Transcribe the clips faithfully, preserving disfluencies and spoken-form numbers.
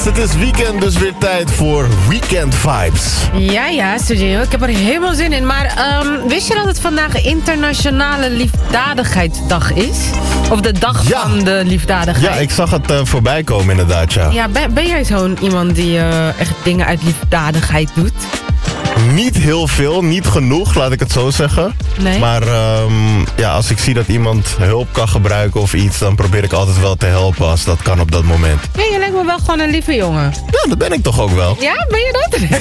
het is weekend, dus weer tijd voor Weekend Vibes. Ja, ja, Sergio, ik heb er helemaal zin in. Maar um, wist je dat het vandaag Internationale Liefdadigheidsdag is? Of de dag Ja. van de liefdadigheid? Ja, ik zag het uh, voorbij komen inderdaad, ja. Ja, ben, ben jij zo'n iemand die uh, echt dingen uit liefdadigheid doet? Niet heel veel, niet genoeg, laat ik het zo zeggen. Nee? Maar um, ja, als ik zie dat iemand hulp kan gebruiken of iets, dan probeer ik altijd wel te helpen als dat kan op dat moment. Ja, je lijkt me wel gewoon een lieve jongen. Ja, dat ben ik toch ook wel. Ja, ben je dat?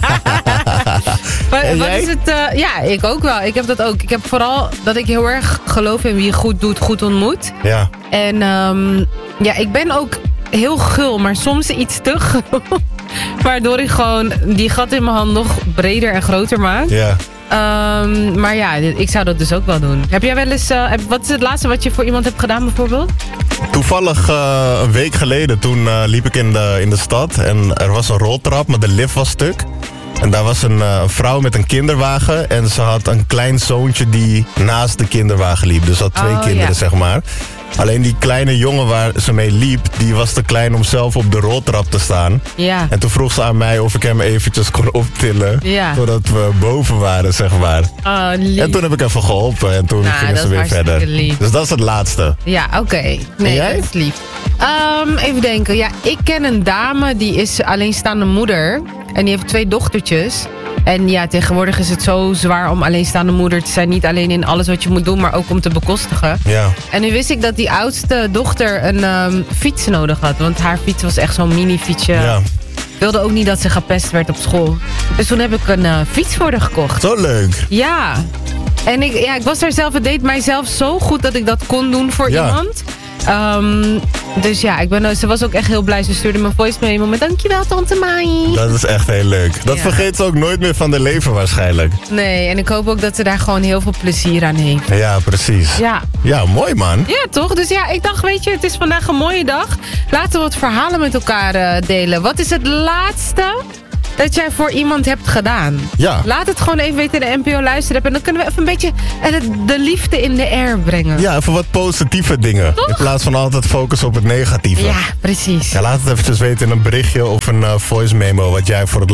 maar, En wat jij? is het? Uh, ja, ik ook wel. Ik heb dat ook. Ik heb vooral dat ik heel erg geloof in wie goed doet, goed ontmoet. Ja. En um, ja, ik ben ook heel gul, maar soms iets te gul. Waardoor ik gewoon die gat in mijn hand nog breder en groter maak. Ja. Um, maar ja, ik zou dat dus ook wel doen. Heb jij wel eens... Uh, heb, wat is het laatste wat je voor iemand hebt gedaan bijvoorbeeld? Toevallig uh, een week geleden, toen uh, liep ik in de, in de stad en er was een roltrap, maar de lift was stuk. En daar was een uh, vrouw met een kinderwagen en ze had een klein zoontje die naast de kinderwagen liep. Dus ze had twee Oh, kinderen, ja. zeg maar. Alleen die kleine jongen waar ze mee liep, die was te klein om zelf op de roltrap te staan. Ja. En toen vroeg ze aan mij of ik hem eventjes kon optillen, Ja. zodat we boven waren, zeg maar. Oh, lief. En toen heb ik even geholpen en toen Nou, gingen dat ze is weer hartstikke verder. lief. Dus dat is het laatste. Ja, oké. Okay. Nee, En jij? dat is lief. Um, even denken. Ja, ik ken een dame die is alleenstaande moeder. En die heeft twee dochtertjes. En ja, tegenwoordig is het zo zwaar om alleenstaande moeder te zijn. Niet alleen in alles wat je moet doen, maar ook om te bekostigen. Ja. En nu wist ik dat die oudste dochter een um, fiets nodig had. Want haar fiets was echt zo'n mini-fietsje. Ja. Ik wilde ook niet dat ze gepest werd op school. Dus toen heb ik een uh, fiets voor haar gekocht. Zo leuk. Ja. En ik, ja, ik was daar zelf, het deed mijzelf zo goed dat ik dat kon doen voor Ja. iemand. Um, dus ja, ik ben, ze was ook echt heel blij. Ze stuurde me een voice memo met dankjewel tante Mai. Dat is echt heel leuk. Dat Ja. vergeet ze ook nooit meer van de leven waarschijnlijk. Nee, en ik hoop ook dat ze daar gewoon heel veel plezier aan heeft. Ja, precies. Ja. Ja, mooi man. Ja, toch? Dus ja, ik dacht, weet je, het is vandaag een mooie dag. Laten we wat verhalen met elkaar uh, delen. Wat is het laatste dat jij voor iemand hebt gedaan? Ja. Laat het gewoon even weten in de N P O luisteren. En dan kunnen we even een beetje uh, de liefde in de air brengen. Ja, even wat positieve dingen. Toch? In plaats van altijd focussen op het negatieve. Ja, precies. Ja, laat het eventjes weten in een berichtje of een uh, voice memo wat jij voor het